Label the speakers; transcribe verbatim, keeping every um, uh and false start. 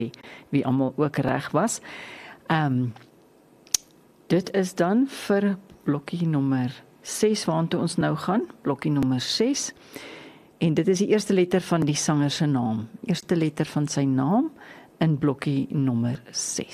Speaker 1: wie almal ook reg was. Um, dit is dan vir blokkie nommer ses waartoe ons nou gaan, blokkie nommer ses. En dit is die eerste letter van die sanger se naam. Eerste letter van sy naam in blokkie nommer ses.